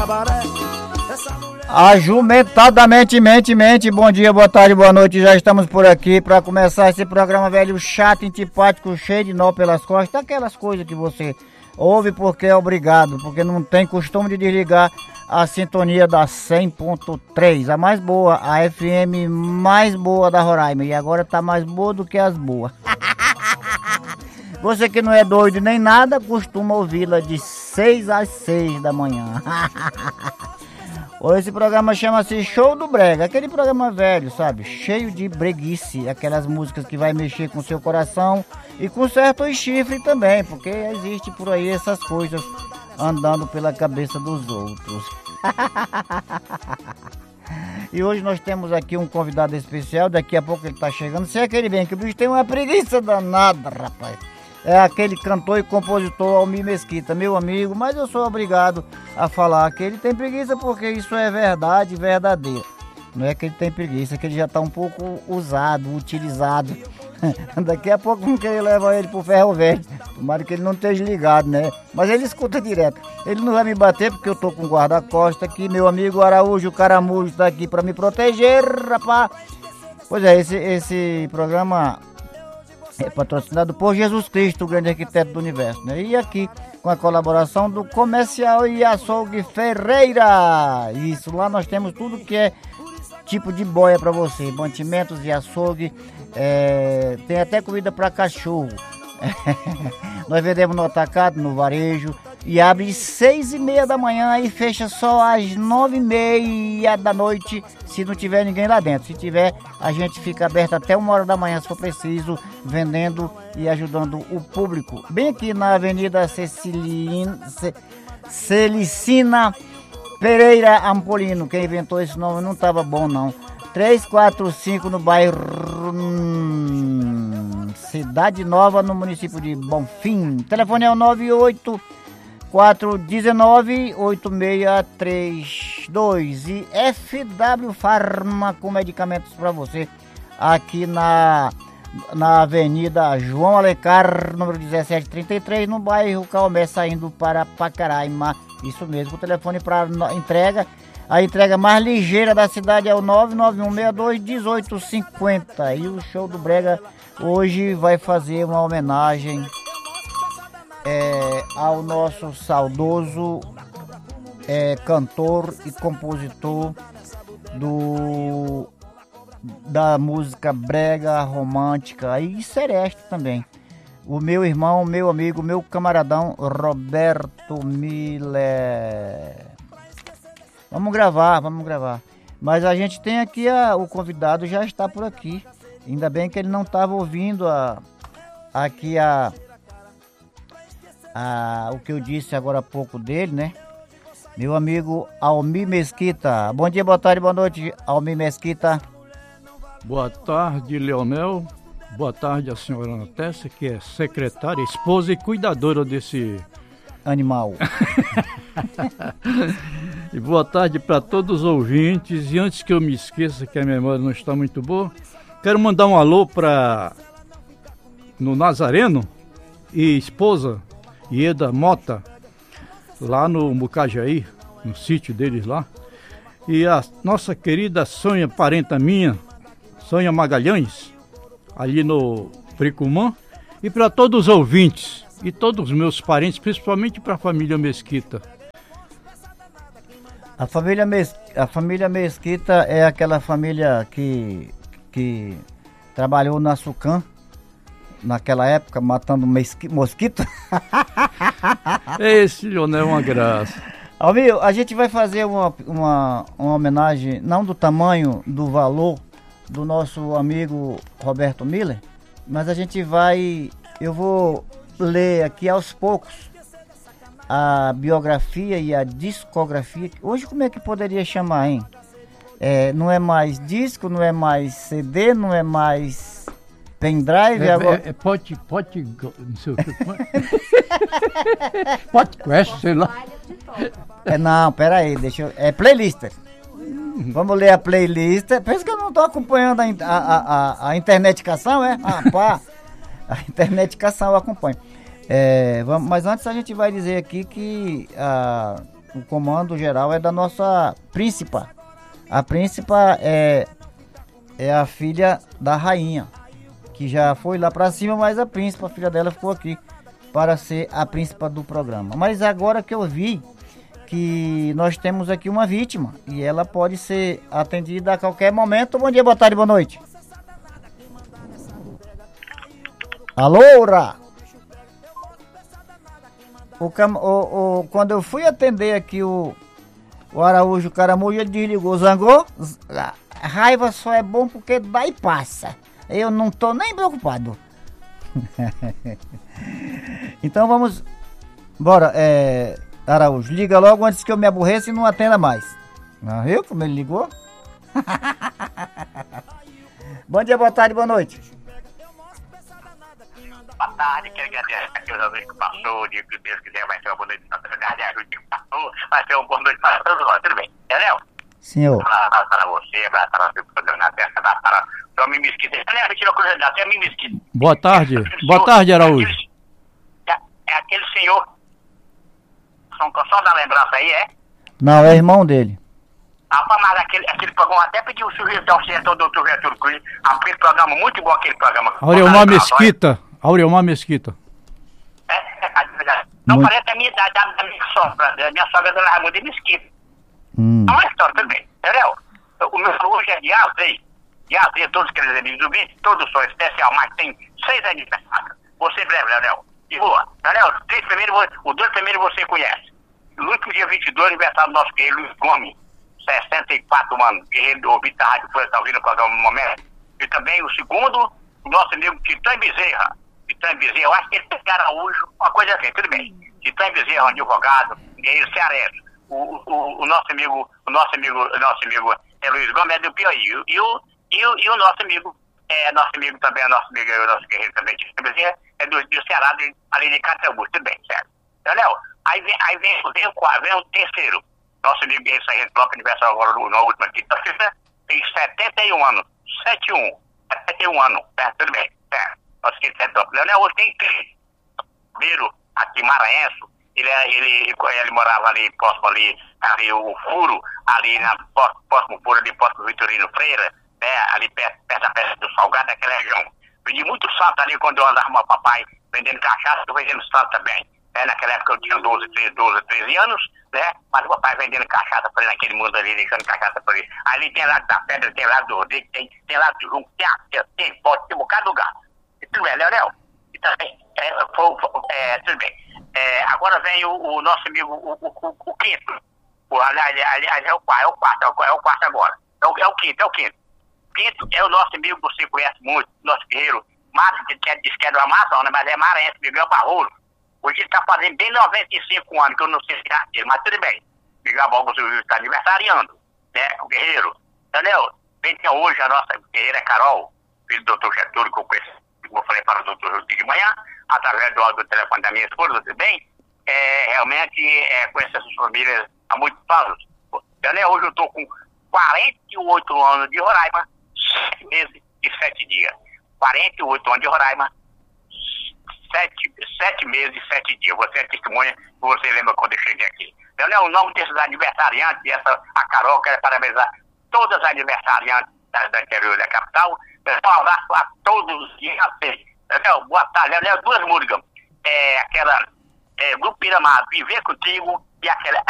Ajumentadamente, mente. Bom dia, boa tarde, boa noite. Já estamos por aqui para começar esse programa velho, chato, antipático, cheio de nó pelas costas. Aquelas coisas que você ouve porque é obrigado, porque não tem costume de desligar a sintonia da 100.3, a mais boa, a FM mais boa da Roraima. E agora tá mais boa do que as boas. Você que não é doido nem nada, costuma ouvi-la de 6 às 6 da manhã. Esse programa chama-se Show do Brega, aquele programa velho, sabe? Cheio de breguice, aquelas músicas que vai mexer com o seu coração e com certo chifre também, porque existe por aí essas coisas andando pela cabeça dos outros. E hoje nós temos aqui um convidado especial, daqui a pouco ele tá chegando. Se é que ele vem, que o bicho tem uma preguiça danada, rapaz. É aquele cantor e compositor Almir Mesquita, meu amigo, mas eu sou obrigado a falar que ele tem preguiça porque isso é verdade verdadeira. Não é que ele tem preguiça, é que ele já está um pouco usado, utilizado. Daqui a pouco vamos querer levar ele pro ferro velho. Tomara que ele não esteja ligado, né? Mas ele escuta direto. Ele não vai me bater porque eu tô com guarda-costa aqui. Meu amigo Araújo Caramujo está aqui para me proteger, rapaz. Pois é, esse programa é patrocinado por Jesus Cristo, o grande arquiteto do universo, né? E aqui com a colaboração do Comercial e Açougue Ferreira. Isso, lá nós temos tudo que é tipo de boia para você, mantimentos de açougue, tem até comida para cachorro. Nós vendemos no atacado, no varejo, e abre às 6:30 da manhã e fecha só às 9:30 da noite, se não tiver ninguém lá dentro. Se tiver, a gente fica aberto até 1h da manhã, se for preciso, vendendo e ajudando o público. Bem aqui na Avenida Celicina Pereira Ampolino. Quem inventou esse nome não estava bom, não. 345 no bairro Cidade Nova, no município de Bonfim. O telefone é o 98419-8632. E FW Farma com medicamentos para você aqui na Avenida João Alencar, número 1733, no bairro Calmé, saindo para Pacaraima. Isso mesmo, o telefone para entrega. A entrega mais ligeira da cidade é o 99162-1850. E o Show do Brega hoje vai fazer uma homenagem ao nosso saudoso cantor e compositor da música brega, romântica e sereste também. O meu irmão, meu amigo, meu camaradão Roberto Miller. Vamos gravar. Mas a gente tem aqui o convidado já está por aqui. Ainda bem que ele não estava ouvindo o que eu disse agora há pouco dele, né? Meu amigo Almir Mesquita. Bom dia, boa tarde, boa noite, Almir Mesquita. Boa tarde, Leonel. Boa tarde a senhora Natécia, que é secretária, esposa e cuidadora desse animal. E boa tarde para todos os ouvintes. E antes que eu me esqueça, que a memória não está muito boa, quero mandar um alô no Nazareno e esposa Ieda Mota, lá no Mucajaí, no sítio deles lá. E a nossa querida Sônia, parenta minha, Sônia Magalhães, ali no Pricumã. E para todos os ouvintes e todos os meus parentes, principalmente para a família Mesquita. A família Mesquita é aquela família que trabalhou na Sucam naquela época, matando mosquito. Esse Leonel é uma graça. Almir, a gente vai fazer uma homenagem, não do tamanho, do valor do nosso amigo Roberto Miller, mas eu vou ler aqui aos poucos a biografia e a discografia. Hoje como é que poderia chamar, hein? Não é mais disco, não é mais CD, não é mais pendrive. Pode, não sei o que. Podcast, sei lá. Não, peraí, é playlist. Vamos ler a playlist. Pensa que eu não estou acompanhando a interneticação, é? Pá, a interneticação eu acompanho. Mas antes a gente vai dizer aqui que o comando geral é da nossa príncipa. A príncipa é a filha da rainha, que já foi lá pra cima, mas a príncipa, a filha dela, ficou aqui para ser a príncipa do programa. Mas agora que eu vi que nós temos aqui uma vítima e ela pode ser atendida a qualquer momento. Bom dia, boa tarde, boa noite. Alô, quando eu fui atender aqui o Araújo Caramujo, ele desligou, zangou. A raiva só é bom porque dá e passa. Eu não tô nem preocupado. Então vamos. Bora, Araújo, liga logo antes que eu me aborreça e não atenda mais. Não viu como ele ligou? Bom dia, boa tarde, boa noite. Boa tarde, quero agradecer aqui os amigos que passou, de que Deus quiser vai ser uma boa noite para todos, ajude que passou, vai ser uma boa noite para todos nós, tudo bem, entendeu? Senhor. Para você, para o programa na festa, para o Mimi Mesquita. Entendeu? Me tirou curiosidade, é Mimi Mesquita. Boa tarde, boa tarde, Araújo. É aquele senhor, só da lembrança aí, é? Não, é irmão dele. Mas aquele programa, até pediu o sugestão ao doutor Getúlio Cruz, aquele programa, muito bom aquele programa. Aurelmar Mesquita. Aurelmar Mesquita. Não parece a minha idade, da minha sogra dona Raimundo de Mesquita. É uma história também, entendeu? O meu hoje é de A a Z, todos aqueles amigos do vídeo, todos são especial, mas tem 6 aniversários. Você breve, Leonel. E boa, Leonel, os 2 primeiros você conhece. No último dia 22, aniversário do nosso querido Luiz Gomes, 64 anos, guerreiro do Ouvinte da Rádio Folha, está ouvindo o programa no momento. E também o segundo, o nosso amigo Titã Bezerra. Eu acho que ele tem Araújo, uma coisa assim, tudo bem. Titã Bezerra, um advogado, guerreiro cearense. O nosso amigo é Luiz Gomes, é do Piauí. E o nosso amigo também, nosso guerreiro também, Titã Bezerra, é do Ceará, ali de Catambu, tudo bem, certo? Entendeu? Aí vem o terceiro. Nosso amigo Guerreiro Sargento Bloco, aniversário agora na última quinta-feira, tem 71 anos. 71 anos, certo? Tudo bem, certo? Nosso querido Sargento Leonel hoje tem 3. Primeiro, aqui em Maranhense, ele morava ali, próximo ali o Furo, ali próximo Furo, ali próximo Vitorino Freira, né? Ali perto da Peça do Salgado, daquela região. Vendi muito santo ali quando eu andava com meu papai vendendo cachaça, eu vendendo santo também. Naquela época eu tinha 12, 13 anos, né? Mas o papai vendendo cachaça por aí naquele mundo ali, deixando cachaça por aí. Ali tem lado da Pedra, tem lado do Rodrigo, tem lado do Junco, tem pode ter um bocado de lugar. E tudo bem, Leonel? E também, tudo bem. Agora vem o nosso amigo, o quinto. Aliás, é o quarto agora. É o quinto. Quinto é o nosso amigo, você conhece muito, nosso guerreiro, Márcio, que é do Amazonas, mas é maranhense, Miguel Barroso. Hoje ele está fazendo bem 95 anos, que eu não sei se é dele, mas tudo bem. Miguel Barroso está aniversariando, né, o guerreiro. Entendeu? Bem, tem hoje a nossa guerreira Carol, filho do Dr. Getúlio, que eu conheci, como eu falei para o Dr. Rodrigo de manhã, através do telefone da minha esposa, tudo bem? Realmente conheço essas famílias há muitos anos. Entendeu? Hoje eu estou com 48 anos de Roraima, 7 meses e 7 dias. 48 anos de Roraima, 7 meses e 7 dias. Você é testemunha, você lembra quando eu cheguei aqui. Entendeu? O nome desses aniversariantes, a Carol, quero parabenizar todas as aniversariantes da interior da capital. Um abraço a todos os dias. Entendeu? Boa tarde. Entendeu? 2 músicas. Aquela Grupo Piramar, Viver Contigo, e aquela